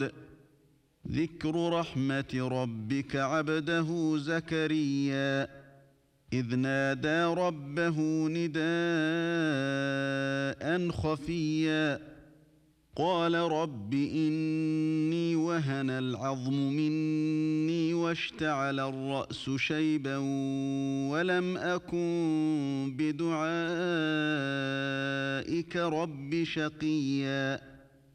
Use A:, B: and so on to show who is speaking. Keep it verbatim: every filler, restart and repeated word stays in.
A: الصَّمَدُ ذكر رحمة ربك عبده زكريا إذ نادى ربه نداء خفيا قال رب إني وهن العظم مني واشتعل الرأس شيبا ولم أكن بدعائك رب شقيا